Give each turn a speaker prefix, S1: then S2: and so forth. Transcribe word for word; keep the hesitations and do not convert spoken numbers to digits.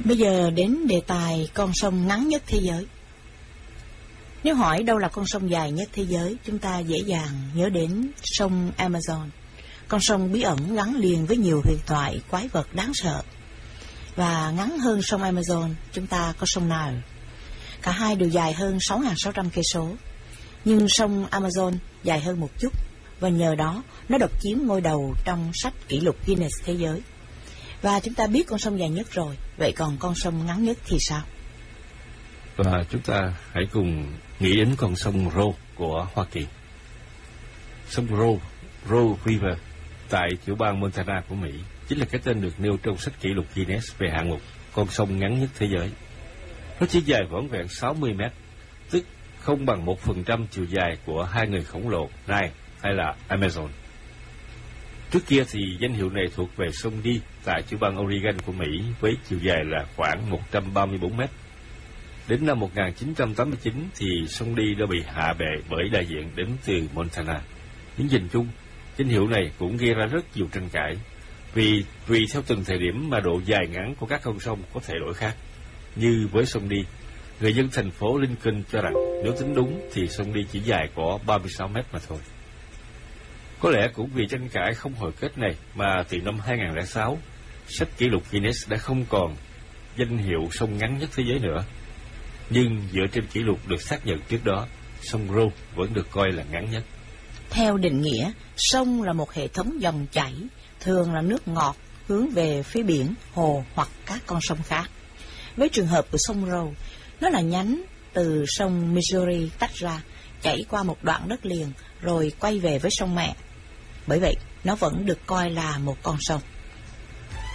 S1: Bây giờ đến đề tài con sông ngắn nhất thế giới. Nếu hỏi đâu là con sông dài nhất thế giới, chúng ta dễ dàng nhớ đến sông Amazon, con sông bí ẩn gắn liền với nhiều huyền thoại quái vật đáng sợ. Và ngắn hơn sông Amazon, chúng ta có sông Nile. Cả hai đều dài hơn sáu nghìn sáu trăm cây số. Nhưng sông Amazon dài hơn một chút, và nhờ đó nó độc chiếm ngôi đầu trong sách kỷ lục Guinness thế giới. Và chúng ta biết con sông dài nhất rồi, vậy còn con sông ngắn nhất thì sao?
S2: Và chúng ta hãy cùng nghĩ đến con sông Roe của Hoa Kỳ. Sông Roe, Roe River, tại tiểu bang Montana của Mỹ, chính là cái tên được nêu trong sách kỷ lục Guinness về hạng mục con sông ngắn nhất thế giới. Nó chỉ dài vỏn vẹn sáu mươi mét, tức không bằng một phần trăm chiều dài của hai người khổng lồ Nile hay là Amazon. Trước kia thì danh hiệu này thuộc về sông Dee tại tiểu bang Oregon của Mỹ với chiều dài là khoảng một trăm ba mươi tư mét. Đến năm một nghìn chín trăm tám mươi chín thì sông Dee đã bị hạ bệ bởi đại diện đến từ Montana. Nhưng nhìn chung, danh hiệu này cũng gây ra rất nhiều tranh cãi, vì tùy theo từng thời điểm mà độ dài ngắn của các con sông có thể đổi khác. Như với sông Dee, người dân thành phố Lincoln cho rằng nếu tính đúng thì sông Dee chỉ dài có ba mươi sáu mét mà thôi. Có lẽ cũng vì tranh cãi không hồi kết này mà từ năm hai nghìn không trăm lẻ sáu, sách kỷ lục Guinness đã không còn danh hiệu sông ngắn nhất thế giới nữa. Nhưng dựa trên kỷ lục được xác nhận trước đó, sông Roe vẫn được coi là ngắn nhất.
S1: Theo định nghĩa, sông là một hệ thống dòng chảy, thường là nước ngọt hướng về phía biển, hồ hoặc các con sông khác. Với trường hợp của sông Roe, nó là nhánh từ sông Missouri tách ra, chảy qua một đoạn đất liền rồi quay về với sông mẹ. Bởi vậy, nó vẫn được coi là một con sông.